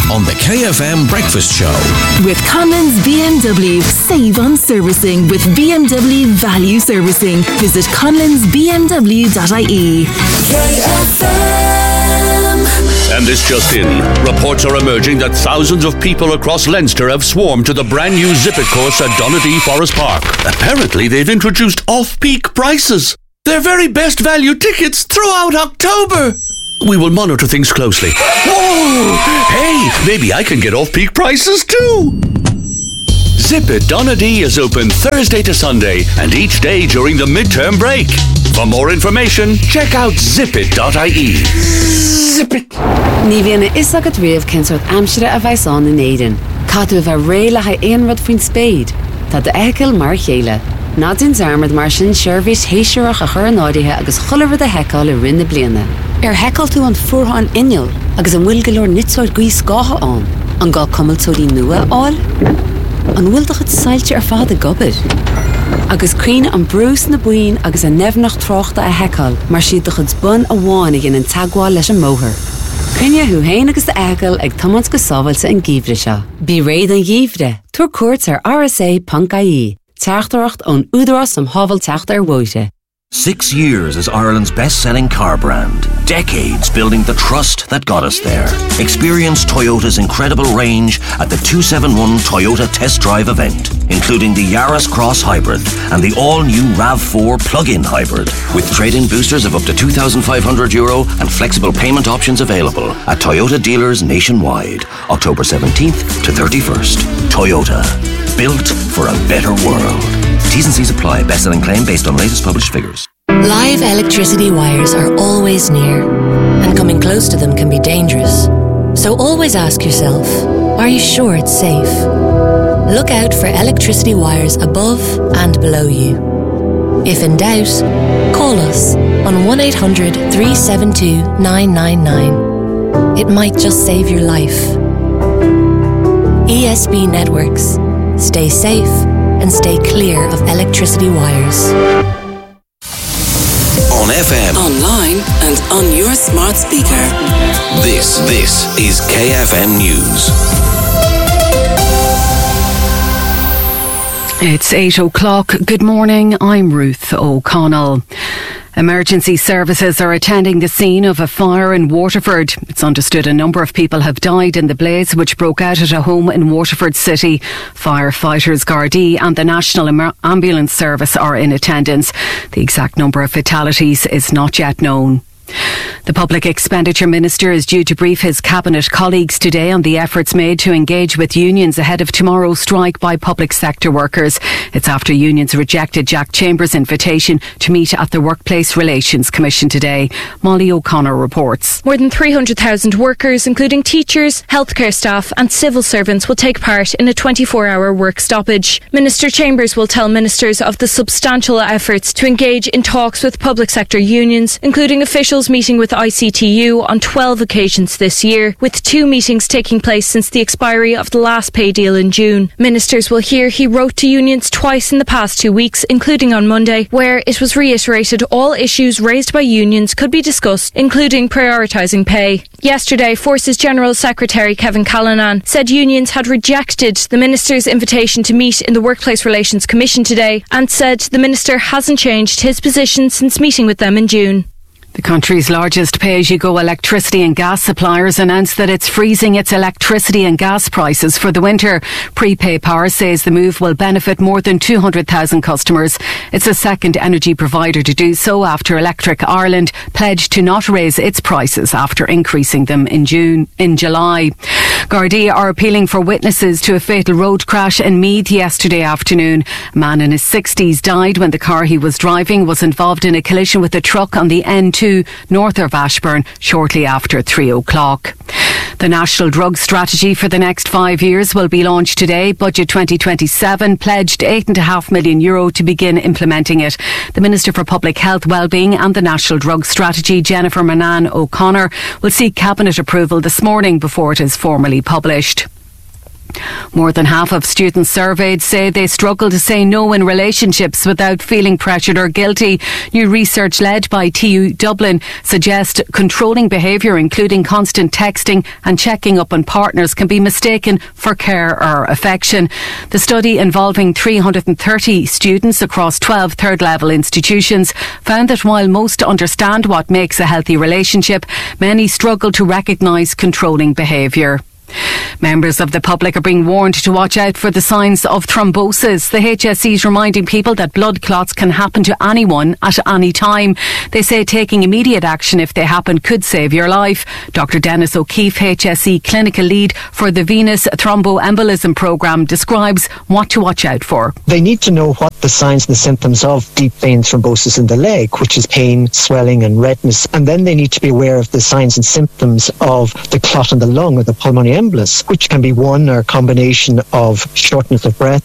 on the KFM Breakfast Show. With Conlon's BMW. Save on servicing with BMW Value Servicing. Visit conlonsbmw.ie. KFM. And this just in. Reports are emerging that thousands of people across Leinster have swarmed to the brand new Zip It course at Donadea Forest Park. Apparently they've introduced off-peak prices. Their very best value tickets throughout October. We will monitor things closely. Whoa! Hey, maybe I can get off-peak prices too. Zip It Donadea is open Thursday to Sunday and each day during the midterm break. For more information, check out zipit.ie. Zip it! Ní bhíonna isagad riamh censort amsire a bhaisán in éidean. Cadú bheith réile ha éonrad faoin spéid. Tá de eiceil mar chéile. Nádin zarmad mar sin seirbhís héiseach a chur nádaithe agus cholamhar de heiceáil i rinne bliana. Heiceáil tú an fuórtha inniu agus an bhfuil go leor nitsáid gaí scátha an. An gá cumiltóirí nua áil. An bhfuil doch it sailte fad a gobir. Agus crin an brús na buin agus a nefnach tráchta a heiceáil mar siad doch it bun a bháin in an tagháil leis an móthir. Crinne hu héin agus de eiceáil ag tamans go sábhailte an gíomhre seo. Bí réad an gíomhre, tuair cuairt ar rsa.ie. Teachtaracht on údarás am havel teacht woite. 6 years as Ireland's best-selling car brand. Decades building the trust that got us there. Experience Toyota's incredible range at the 271 Toyota Test Drive event, including the Yaris Cross Hybrid and the all-new RAV4 plug-in hybrid, with trade-in boosters of up to €2,500 and flexible payment options available at Toyota dealers nationwide, October 17th to 31st. Toyota. Built for a better world. T's and C's apply. Best-selling claim based on latest published figures. Live electricity wires are always near, and coming close to them can be dangerous. So always ask yourself, are you sure it's safe? Look out for electricity wires above and below you. If in doubt, call us on 1-800-372-999. It might just save your life. ESB Networks. Stay safe and stay clear of electricity wires. On FM, online and on your smart speaker. This is KFM News. It's 8 o'clock. Good morning. I'm Ruth O'Connell. Emergency services are attending the scene of a fire in Waterford. It's understood a number of people have died in the blaze which broke out at a home in Waterford City. Firefighters Gardaí and the National Ambulance Service are in attendance. The exact number of fatalities is not yet known. The Public Expenditure Minister is due to brief his Cabinet colleagues today on the efforts made to engage with unions ahead of tomorrow's strike by public sector workers. It's after unions rejected Jack Chambers' invitation to meet at the Workplace Relations Commission today. Molly O'Connor reports. More than 300,000 workers, including teachers, healthcare staff and civil servants, will take part in a 24-hour work stoppage. Minister Chambers will tell ministers of the substantial efforts to engage in talks with public sector unions, including officials meeting with ICTU on 12 occasions this year, with 2 meetings taking place since the expiry of the last pay deal in June. Ministers will hear he wrote to unions twice in the past 2 weeks, including on Monday, where it was reiterated all issues raised by unions could be discussed, including prioritising pay. Yesterday, Forces General Secretary Kevin Callanan said unions had rejected the Minister's invitation to meet in the Workplace Relations Commission today and said the Minister hasn't changed his position since meeting with them in June. The country's largest pay-as-you-go electricity and gas suppliers announced that it's freezing its electricity and gas prices for the winter. Prepay Power says the move will benefit more than 200,000 customers. It's the second energy provider to do so after Electric Ireland pledged to not raise its prices after increasing them in July. Gardaí are appealing for witnesses to a fatal road crash in Meath yesterday afternoon. A man in his 60s died when the car he was driving was involved in a collision with a truck on the N2 north of Ashburn shortly after 3 o'clock. The National Drug Strategy for the next 5 years will be launched today. Budget 2027 pledged €8.5 million to begin implementing it. The Minister for Public Health, Wellbeing and the National Drug Strategy, Jennifer Mannan O'Connor, will seek Cabinet approval this morning before it is formally published. More than half of students surveyed say they struggle to say no in relationships without feeling pressured or guilty. New research led by TU Dublin suggests controlling behaviour, including constant texting and checking up on partners, can be mistaken for care or affection. The study, involving 330 students across 12 third-level institutions, found that while most understand what makes a healthy relationship, many struggle to recognise controlling behaviour. Members of the public are being warned to watch out for the signs of thrombosis. The HSE is reminding people that blood clots can happen to anyone at any time. They say taking immediate action if they happen could save your life. Dr. Dennis O'Keefe, HSE clinical lead for the venous thromboembolism programme, describes what to watch out for. They need to know what the signs and the symptoms of deep vein thrombosis in the leg, which is pain, swelling and redness. And then they need to be aware of the signs and symptoms of the clot in the lung or the pulmonary embolus, which can be one or a combination of shortness of breath,